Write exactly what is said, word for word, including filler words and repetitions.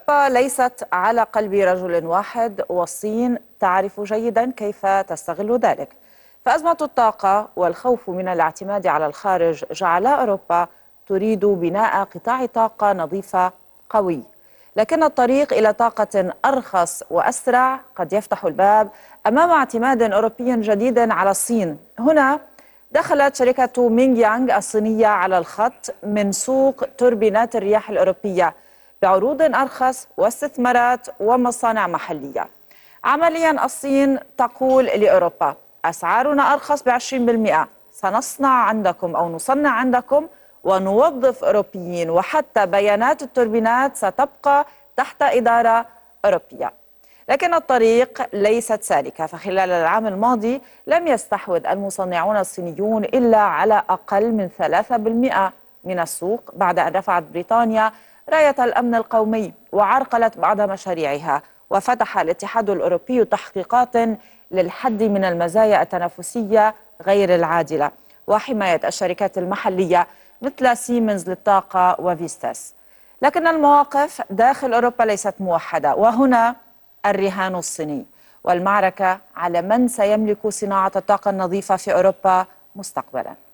أوروبا ليست على قلب رجل واحد، والصين تعرف جيدا كيف تستغل ذلك. فأزمة الطاقة والخوف من الاعتماد على الخارج جعل أوروبا تريد بناء قطاع طاقة نظيفة قوي، لكن الطريق إلى طاقة أرخص وأسرع قد يفتح الباب أمام اعتماد أوروبي جديد على الصين. هنا دخلت شركة مينغ يانغ الصينية على الخط من سوق توربينات الرياح الأوروبية بعروض أرخص واستثمارات ومصانع محلية. عمليا الصين تقول لأوروبا: أسعارنا أرخص بعشرين بالمئة، سنصنع عندكم أو نصنع عندكم ونوظف أوروبيين، وحتى بيانات التوربينات ستبقى تحت إدارة أوروبية. لكن الطريق ليست سالكة، فخلال العام الماضي لم يستحوذ المصنعون الصينيون إلا على أقل من ثلاثة بالمئة من السوق، بعد أن رفعت بريطانيا راية الأمن القومي وعرقلت بعض مشاريعها. وفتح الاتحاد الأوروبي تحقيقات للحد من المزايا التنافسية غير العادلة وحماية الشركات المحلية مثل سيمنز للطاقة وفيستاس. لكن المواقف داخل أوروبا ليست موحدة، وهنا الرهان الصيني والمعركة على من سيملك صناعة الطاقة النظيفة في أوروبا مستقبلاً.